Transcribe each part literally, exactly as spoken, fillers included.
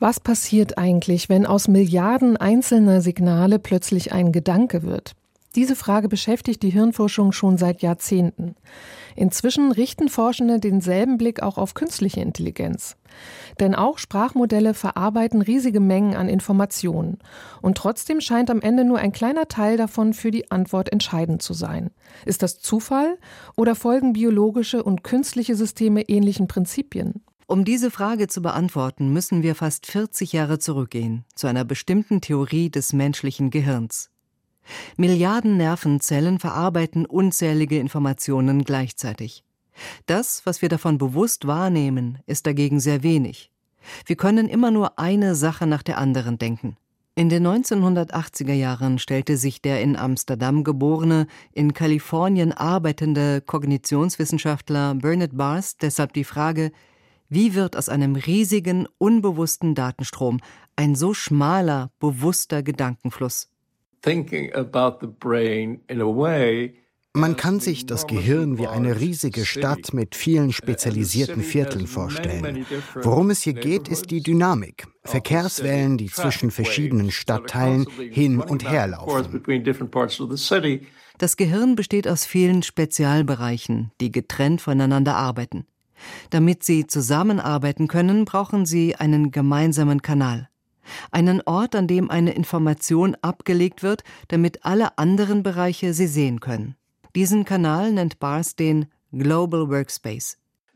Was passiert eigentlich, wenn aus Milliarden einzelner Signale plötzlich ein Gedanke wird? Diese Frage beschäftigt die Hirnforschung schon seit Jahrzehnten. Inzwischen richten Forschende denselben Blick auch auf künstliche Intelligenz. Denn auch Sprachmodelle verarbeiten riesige Mengen an Informationen. Und trotzdem scheint am Ende nur ein kleiner Teil davon für die Antwort entscheidend zu sein. Ist das Zufall oder folgen biologische und künstliche Systeme ähnlichen Prinzipien? Um diese Frage zu beantworten, müssen wir fast vierzig Jahre zurückgehen, zu einer bestimmten Theorie des menschlichen Gehirns. Milliarden Nervenzellen verarbeiten unzählige Informationen gleichzeitig. Das, was wir davon bewusst wahrnehmen, ist dagegen sehr wenig. Wir können immer nur eine Sache nach der anderen denken. In den neunzehnhundertachtziger Jahren stellte sich der in Amsterdam geborene, in Kalifornien arbeitende Kognitionswissenschaftler Bernard Baars deshalb die Frage: Wie wird aus einem riesigen, unbewussten Datenstrom ein so schmaler, bewusster Gedankenfluss? Man kann sich das Gehirn wie eine riesige Stadt mit vielen spezialisierten Vierteln vorstellen. Worum es hier geht, ist die Dynamik. Verkehrswellen, die zwischen verschiedenen Stadtteilen hin und her laufen. Das Gehirn besteht aus vielen Spezialbereichen, die getrennt voneinander arbeiten. Damit sie zusammenarbeiten können, brauchen sie einen gemeinsamen Kanal. Einen Ort, an dem eine Information abgelegt wird, damit alle anderen Bereiche sie sehen können. Diesen Kanal nennt Baars den Global Workspace.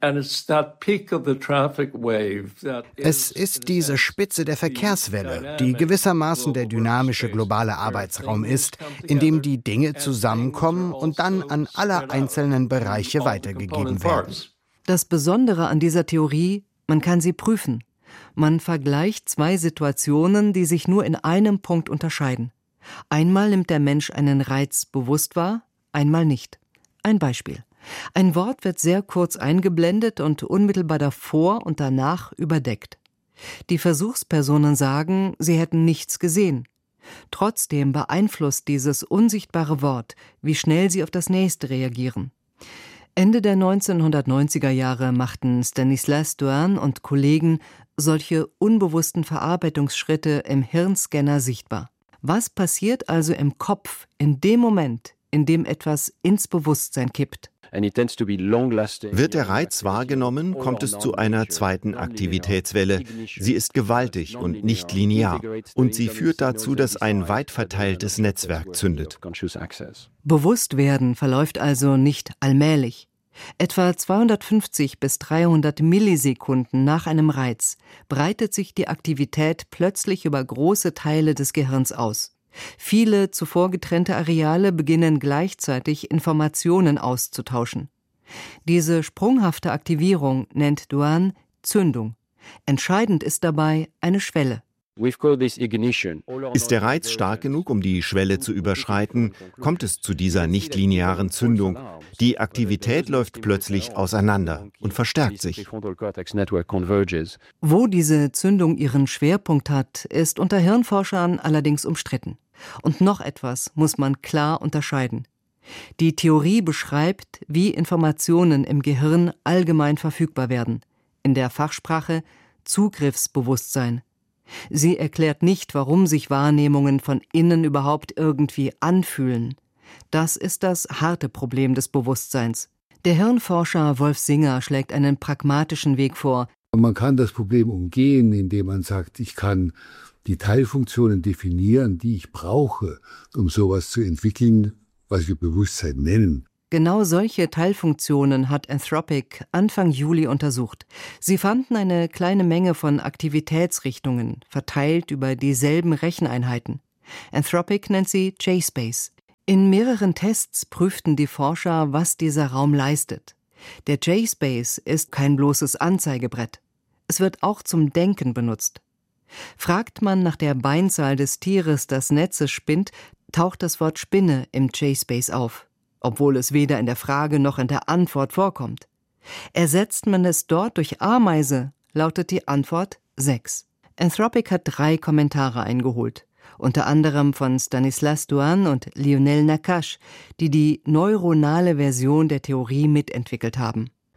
Es ist diese Spitze der Verkehrswelle, die gewissermaßen der dynamische globale Arbeitsraum ist, in dem die Dinge zusammenkommen und dann an alle einzelnen Bereiche weitergegeben werden. Das Besondere an dieser Theorie: Man kann sie prüfen. Man vergleicht zwei Situationen, die sich nur in einem Punkt unterscheiden. Einmal nimmt der Mensch einen Reiz bewusst wahr, einmal nicht. Ein Beispiel: Ein Wort wird sehr kurz eingeblendet und unmittelbar davor und danach überdeckt. Die Versuchspersonen sagen, sie hätten nichts gesehen. Trotzdem beeinflusst dieses unsichtbare Wort, wie schnell sie auf das nächste reagieren. Ende der neunzehnhundertneunziger Jahre machten Stanislas Dehaene und Kollegen solche unbewussten Verarbeitungsschritte im Hirnscanner sichtbar. Was passiert also im Kopf in dem Moment, in dem etwas ins Bewusstsein kippt? Wird der Reiz wahrgenommen, kommt es zu einer zweiten Aktivitätswelle. Sie ist gewaltig und nicht linear. Und sie führt dazu, dass ein weit verteiltes Netzwerk zündet. Bewusstwerden verläuft also nicht allmählich. Etwa zweihundertfünfzig bis dreihundert Millisekunden nach einem Reiz breitet sich die Aktivität plötzlich über große Teile des Gehirns aus. Viele zuvor getrennte Areale beginnen gleichzeitig Informationen auszutauschen. Diese sprunghafte Aktivierung nennt Dehaene Zündung. Entscheidend ist dabei eine Schwelle. Ist der Reiz stark genug, um die Schwelle zu überschreiten, kommt es zu dieser nicht-linearen Zündung. Die Aktivität läuft plötzlich auseinander und verstärkt sich. Wo diese Zündung ihren Schwerpunkt hat, ist unter Hirnforschern allerdings umstritten. Und noch etwas muss man klar unterscheiden. Die Theorie beschreibt, wie Informationen im Gehirn allgemein verfügbar werden. In der Fachsprache Zugriffsbewusstsein. Sie erklärt nicht, warum sich Wahrnehmungen von innen überhaupt irgendwie anfühlen. Das ist das harte Problem des Bewusstseins. Der Hirnforscher Wolf Singer schlägt einen pragmatischen Weg vor. Man kann das Problem umgehen, indem man sagt, ich kann die Teilfunktionen definieren, die ich brauche, um sowas zu entwickeln, was wir Bewusstsein nennen. Genau solche Teilfunktionen hat Anthropic Anfang Juli untersucht. Sie fanden eine kleine Menge von Aktivitätsrichtungen, verteilt über dieselben Recheneinheiten. Anthropic nennt sie J-Space. In mehreren Tests prüften die Forscher, was dieser Raum leistet. Der J-Space ist kein bloßes Anzeigebrett. Es wird auch zum Denken benutzt. Fragt man nach der Beinzahl des Tieres, das Netze spinnt, taucht das Wort Spinne im J-Space auf, obwohl es weder in der Frage noch in der Antwort vorkommt. Ersetzt man es dort durch Ameise, lautet die Antwort sechs. Anthropic hat drei Kommentare eingeholt, unter anderem von Stanislas Dehaene und Lionel Nakache, die die neuronale Version der Theorie mitentwickelt haben.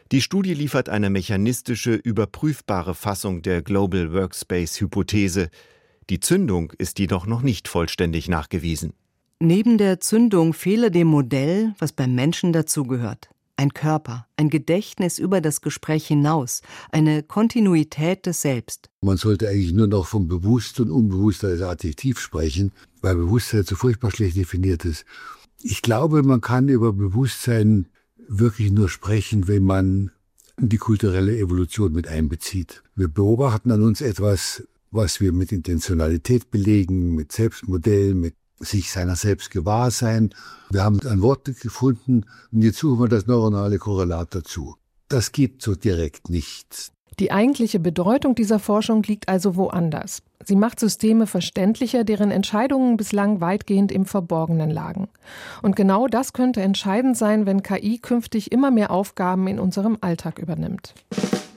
Die Studie liefert eine mechanistische, überprüfbare Fassung der Global Workspace-Hypothese. Die Zündung ist jedoch noch nicht vollständig nachgewiesen. Neben der Zündung fehle dem Modell, was beim Menschen dazugehört. Ein Körper, ein Gedächtnis über das Gespräch hinaus, eine Kontinuität des Selbst. Man sollte eigentlich nur noch vom Bewusst und Unbewusst als Adjektiv sprechen, weil Bewusstsein so furchtbar schlecht definiert ist. Ich glaube, man kann über Bewusstsein wirklich nur sprechen, wenn man die kulturelle Evolution mit einbezieht. Wir beobachten an uns etwas, was wir mit Intentionalität belegen, mit Selbstmodell, mit sich seiner selbst gewahr sein. Wir haben ein Wort gefunden und jetzt suchen wir das neuronale Korrelat dazu. Das geht so direkt nicht. Die eigentliche Bedeutung dieser Forschung liegt also woanders. Sie macht Systeme verständlicher, deren Entscheidungen bislang weitgehend im Verborgenen lagen. Und genau das könnte entscheidend sein, wenn K I künftig immer mehr Aufgaben in unserem Alltag übernimmt.